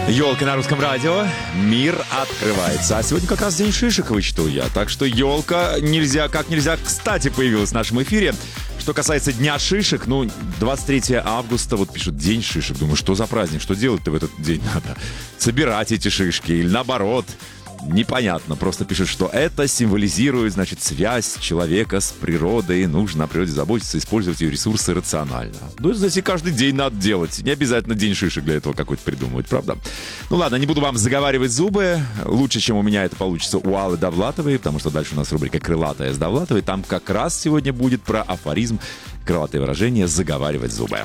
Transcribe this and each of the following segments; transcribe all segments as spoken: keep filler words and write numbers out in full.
Елка на русском радио. Мир открывается. А сегодня как раз день шишек, вычитал я. Так что елка нельзя, как нельзя кстати появилась в нашем эфире. Что касается Дня шишек, ну, двадцать третьего августа, вот пишут День шишек. Думаю, что за праздник? Что делать-то в этот день надо? Собирать эти шишки или наоборот? Непонятно. Просто пишут, что это символизирует, значит, связь человека с природой. Нужно о природе заботиться, использовать ее ресурсы рационально. Ну, кстати, каждый день надо делать. Не обязательно день шишек для этого какой-то придумывать, правда? Ну ладно, не буду вам заговаривать зубы. Лучше, чем у меня это получится у Аллы Довлатовой, потому что дальше у нас рубрика «Крылатая с Довлатовой». Там как раз сегодня будет про афоризм, крылатое выражение «заговаривать зубы».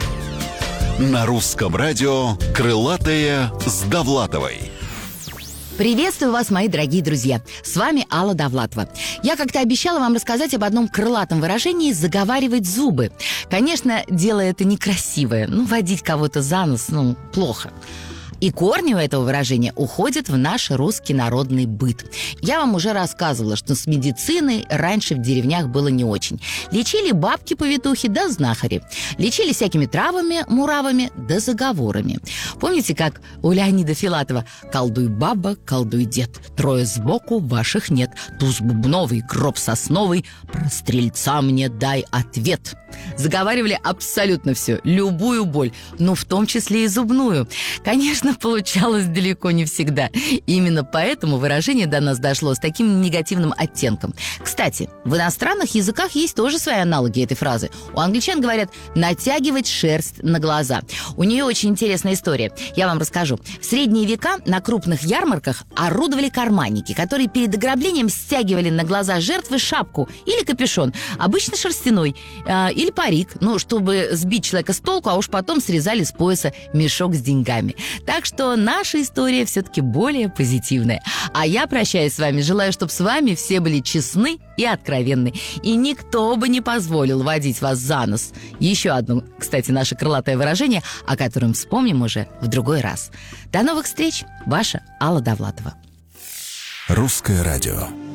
На русском радио «Крылатая с Довлатовой». Приветствую вас, мои дорогие друзья. С вами Алла Довлатова. Я как-то обещала вам рассказать об одном крылатом выражении «заговаривать зубы». Конечно, дело это некрасивое. Ну, водить кого-то за нос, ну, плохо. И корни у этого выражения уходят в наш русский народный быт. Я вам уже рассказывала, что с медициной раньше в деревнях было не очень. Лечили бабки-повитухи да знахари. Лечили всякими травами, муравами да заговорами. Помните, как у Леонида Филатова: «Колдуй баба, колдуй дед, трое сбоку ваших нет, туз бубновый, гроб сосновый, про стрельца мне дай ответ». Заговаривали абсолютно все, любую боль, ну, в том числе и зубную. Конечно, получалось далеко не всегда. Именно поэтому выражение до нас дошло с таким негативным оттенком. Кстати, в иностранных языках есть тоже свои аналоги этой фразы. У англичан говорят «натягивать шерсть на глаза». У нее очень интересная история. Я вам расскажу. В средние века на крупных ярмарках орудовали карманники, которые перед ограблением стягивали на глаза жертвы шапку или капюшон, обычно шерстяной, э, или парик, ну, чтобы сбить человека с толку, а уж потом срезали с пояса мешок с деньгами. Так что наша история все-таки более позитивная. А я прощаюсь с вами, желаю, чтобы с вами все были честны и откровенны, и никто бы не позволил водить вас за нос. Еще одно, кстати, наше крылатое выражение, о котором вспомним уже в другой раз. До новых встреч, ваша Алла Довлатова. Русское радио.